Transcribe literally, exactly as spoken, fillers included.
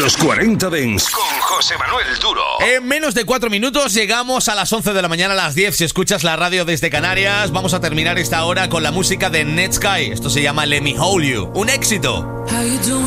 Los cuarenta Dance con José Manuel Duro. En menos de cuatro minutos llegamos a las once de la mañana, a las diez. Si escuchas la radio desde Canarias, vamos a terminar esta hora con la música de Netsky. Esto se llama Let Me Hold You. Un éxito. How you doing?